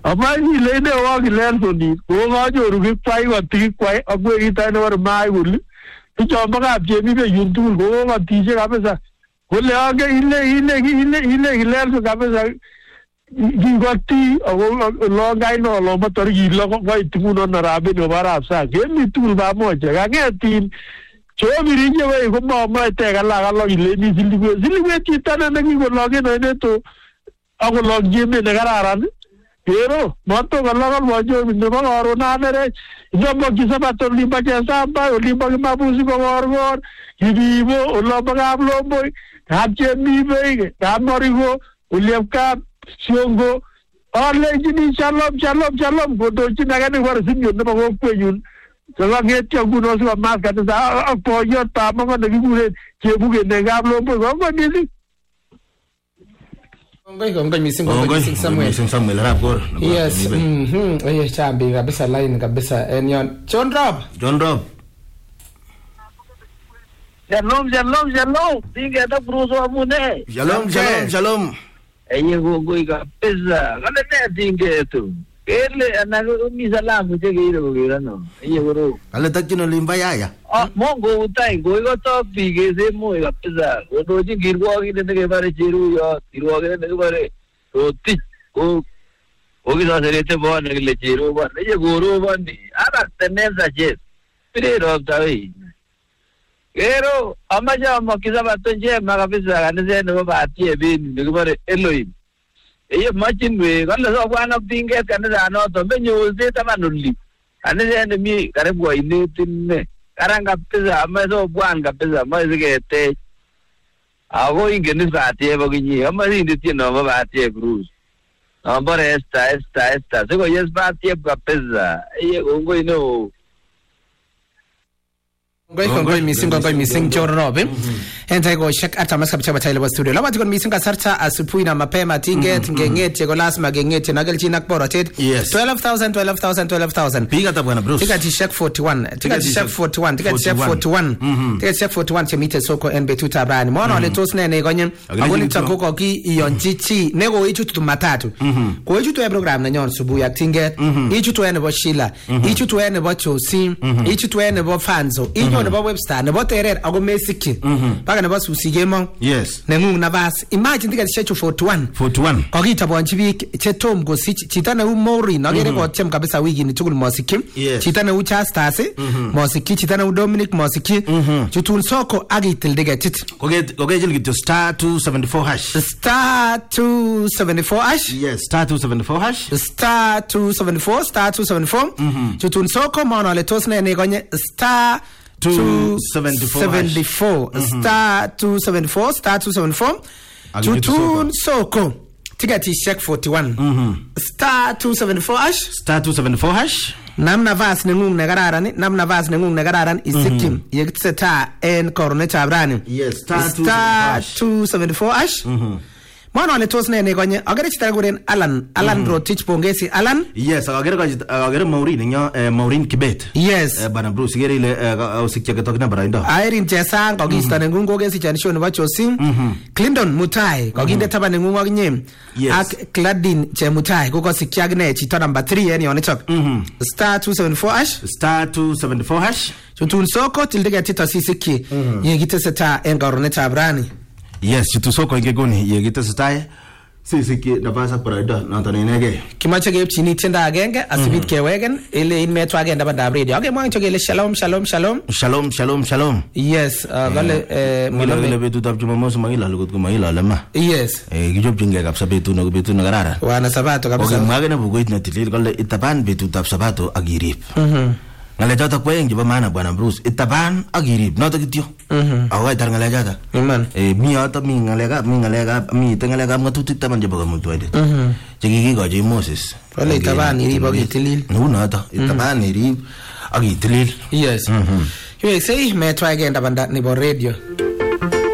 Amani lene wagi lensoni. Koga joru kikwai watikwai agwe kitane war mai gulu. Ichomba kapchemi be yuntul koga tije kabisa. Kole age ile lenso kabisa. Gingoti longai no lo motor gilo ko ituno na rabe no barapsa. Gemi tul ba moja. Gangetin Chobiri we ko mama te kala ile ni silwe kitana ngi ko loge no ne to ako loge me ne kararan pero moto kala wajo ne ba oro na mere jomo kisabato limba samba limba mabusi ko orgor hibibo uloba gablo boy habje mi be gamorigo uliamka siongo alle jini shalom ko do chinagane war sinyo ne ba ko peyun Kalau kita guna semua mas kata saya apa ya tamu kan lagi boleh cebu ke negara belum pun apa ni sih? Ongoi missing Samuel rapor. Yes. Iya chambi kabisa lain kabisa. Enyon John Rob. Shalom. Tinggal ada perusahaan mune. Shalom. Iya goi kabisa. Kalau ni tinggal tu. Ele anak misalah muje giro no. Iya guru. Kalau tak kena limba ya. Mongo utai goi ko to pige se mo kapsa. Odo ji girgo agi ne ke bare chiru ya. Girgo agi ne ke bare roti. Ogi sa serete bo ne le chiru ba. Iya guru ba ni. Ara tenenza je. Pire ro tawi. Pero amaja mo kisabato je magapisa ne se no ba tie bin ne ke bare Elohim. Iya macam we kalau seorang nak tinggal kan ada anak tu menyusul dia tak manuli. Ane saya ni kerana buat ini tinne. Karang kapten sama so buan kapten sama sekete. Aku ingin ni bahagia begini. Amari ini tiada nama bahagia Bruce. Nampak esta. Seko yes bahagia kapten. Iya ongoi no. Goi missing John Robin. Enta go shek ata maska bchaba taile wa studio. Lama tikon missing kasarta asupui na mapema tinget ngengete go lasma ngengete nagalchi nakboroted. 12,000. Piga tabwana Bruce. Tika t-shirt 41. Tika t-shirt 41 chemite soko NB tuta brani. Mwana ole tosne ne gonyen. Agoni takoko ki iyonchichi. Nego ichu tu matatu. Ko ichu tu program na nyon subu ya tinget. Ichu tu ene bo Sheila. Ichu tu ene bo Chosim. Ichu tu ene bo Fanzo. Ichu ne bo Webster. Ne bo Terer ago mesiki. Paka ne bo Susigemo. Yes. Nengu na vas. Imagine tika t-shirt 41. Kogita bo anchibi chetom go sich. Chitana u Mori. Nagere go chem kabisa wigi ni chukul mosiki. Chitana u Chastase. Mosiki. Chitana u Dominic mosiki. Chutul soko agi tildega chit. Koge jil gitu star 274 hash. Star 274 hash. Yes, star 274 hash. Star 274. Chutul soko maana le tosne ne gonye star 274. Star 274. Chutul soko. Tigati check 41. Star 274 hash. Namna vas nengung negararan isikim yektseta en korone chabrani. Yes, star 274 hash. Mwana wale tosne ne gonye agere chitara guren Alan Rotich pongesi Alan. Yes, agere Maureen Kibet. Yes. Bana Bruce gere ile usikia ketokina baraindo. Airin Chesang kogista nengungo gesi chanisho ne bacho sim. Clinton Mutai koginde taba nengungo gnye. Ak Cladin Chemutai koko sikiagne chito number 3 yani onechok. Star 274 hash. Chutun soko tildega tita sisiki. Yegite seta engarone chabrani. Yes, chutu soko ingegoni yegite setaye sisiki nabasa parada nantanenege kimacha ge chini tenda agenge asibit kewegen ile in metro agenda banda radio age mwancho gele shalom. Yes, gale ngile betu tab jumamoso magila lugut ko magila lama. Yes. Gijob jinge kapsa betu na garara. Wana sabato kabisa. Okay, magana bugoit na tilir gale itaban betu tab sabato agirip. Ngale jata kweng jiba mana bwana Bruce itaban agirip nota kityo. Awai tar ngale jata. Iman. Mi ata mi ngalega mi tengalega matuti taban jiba ga mutu ade. Jigi go ji Moses. Wale itaban irip agitilil. Nota itaban irip agitilil. Yes. You say me try again banda ni bo radio.